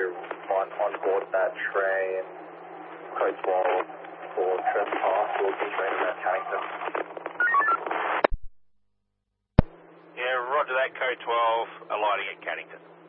on board that train, code 12 for trespass, will be train at Cannington. Yeah, roger that, code 12, alighting at Cannington.